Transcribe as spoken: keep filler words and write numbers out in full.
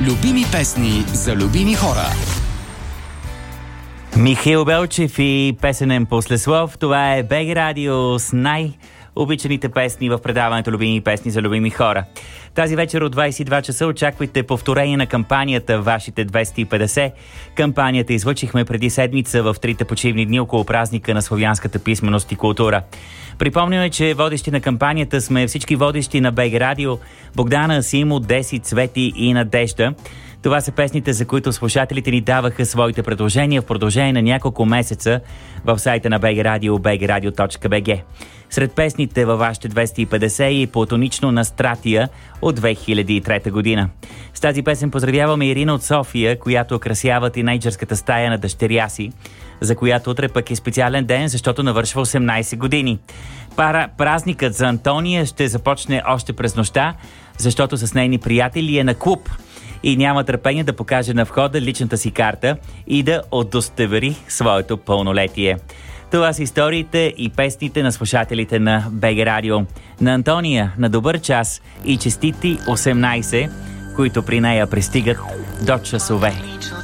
Любими песни за любими хора. Михаил Белчев и песенен послеслов. Това е БГ Радио с най-обичаните песни в предаването Любими песни за любими хора. Тази вечер от двайсет и два часа очаквайте повторение на кампанията Вашите двеста и петдесет. Кампанията излъчихме преди седмица в трите почивни дни около празника на славянската писменост и култура. Припомняме, че водещи на кампанията сме всички водещи на БГ Радио: Богдана, Симо, Деси, Цвети и Надежда. Това са песните, за които слушателите ни даваха своите предложения в продължение на няколко месеца в сайта на БГ Радио, би джи радио точка би джи. Сред песните във Вашите двеста и петдесет и платонично Настратия от две хиляди и трета година. С тази песен поздравяваме Ирина от София, която украсява тинейджърската стая на дъщеря си, за която утре пък е специален ден, защото навършва осемнайсет години. Пара, празникът за Антония ще започне още през нощта, защото с нейни приятели е на клуб и няма търпение да покаже на входа личната си карта и да удостовери своето пълнолетие. Това са историите и песните на слушателите на БГ Радио. На Антония на добър час и честити осемнайсет, които при нея пристигат до часове.